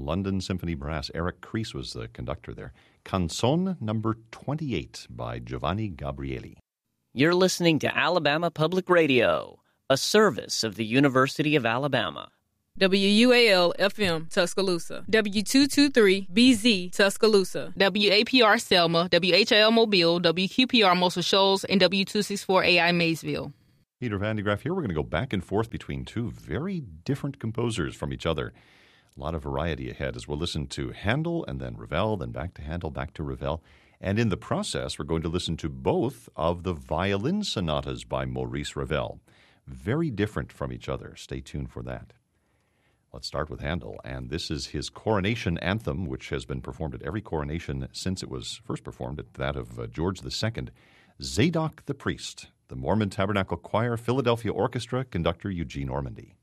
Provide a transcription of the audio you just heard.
London Symphony Brass. Eric Kreis was the conductor there. Canzone number 28 by Giovanni Gabrieli. You're listening to Alabama Public Radio, a service of the University of Alabama. WUAL-FM, Tuscaloosa. W223-BZ, Tuscaloosa. WAPR Selma, WHIL Mobile, WQPR Muscle Shoals, and W264AI Maysville. Peter Van de Graaff here. We're going to go back and forth between two very different composers from each other. A lot of variety ahead as we'll listen to Handel and then Ravel, then back to Handel, back to Ravel. And in the process, we're going to listen to both of the violin sonatas by Maurice Ravel. Very different from each other. Stay tuned for that. Let's start with Handel, and this is his coronation anthem, which has been performed at every coronation since it was first performed at that of George II. Zadok the Priest, the Mormon Tabernacle Choir, Philadelphia Orchestra, conductor Eugene Ormandy.